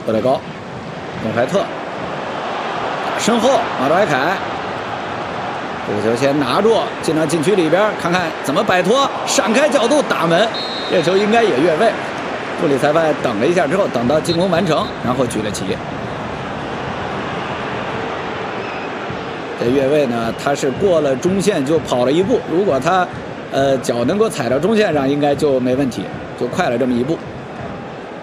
德高，穆怀特，身后马德怀凯，这个球先拿住，进到禁区里边，看看怎么摆脱，闪开角度打门，这球应该也越位。助理裁判等了一下之后，等到进攻完成，然后举了旗。这越位呢，他是过了中线就跑了一步，如果他脚能够踩到中线上，应该就没问题，就快了这么一步。